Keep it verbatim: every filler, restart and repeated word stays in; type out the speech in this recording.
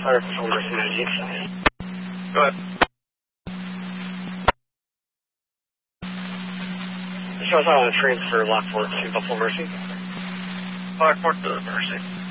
Fire Patrol Mercy ninety-eight. Go ahead. Shows out on the trains for Lockport to Buffalo Mercy. Lockport to Mercy.